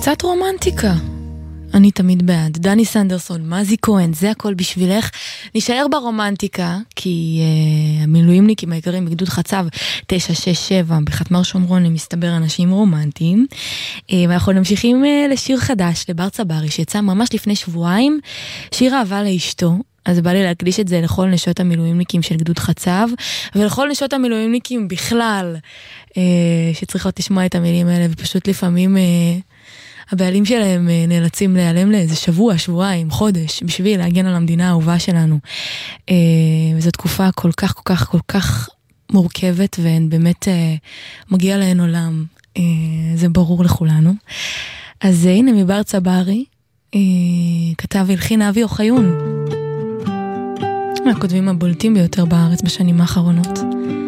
קצת רומנטיקה. אני תמיד בעד. דני סנדרסון, מזי כהן, זה הכל בשבילך. נשאר ברומנטיקה, כי המילואימניקים העיקרים בגדוד חצב 967 בחתמר שומרון הם מסתבר אנשים רומנטיים. ואנחנו נמשיכים לשיר חדש, לבר צברי, שיצא ממש לפני שבועיים, שיר אהבה לאשתו. אז בא לי להקדיש את זה לכל נשות המילואימניקים של גדוד חצב, ולכל נשות המילואימניקים בכלל, שצריכות לשמוע את המילים האלה, ופשוט לפעמים הבעלים שלהם נאלצים להיעלם לאיזה שבוע, שבועיים, חודש, בשביל להגן על המדינה האהובה שלנו. וזו תקופה כל כך, כל כך, כל כך מורכבת, והן באמת מגיע להן עולם. זה ברור לכולנו. אז הנה מבר צברי, כתב והלחין אבי אוחיון. מהכותבים הבולטים ביותר בארץ בשנים האחרונות.